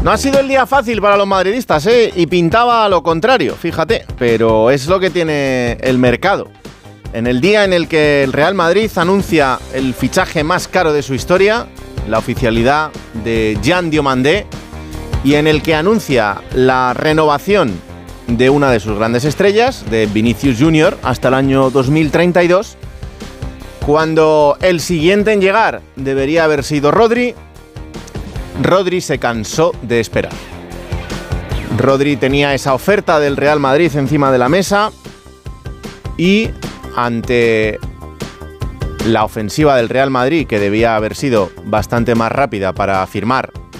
No ha sido el día fácil para los madridistas, ¿eh? Y pintaba a lo contrario, fíjate. Pero es lo que tiene el mercado. En el día en el que el Real Madrid anuncia el fichaje más caro de su historia, la oficialidad de Jean Diomandé, y en el que anuncia la renovación de una de sus grandes estrellas, de Vinicius Junior, hasta el año 2032, cuando el siguiente en llegar debería haber sido Rodri se cansó de esperar. Rodri tenía esa oferta del Real Madrid encima de la mesa y ante la ofensiva del Real Madrid, que debía haber sido bastante más rápida para firmar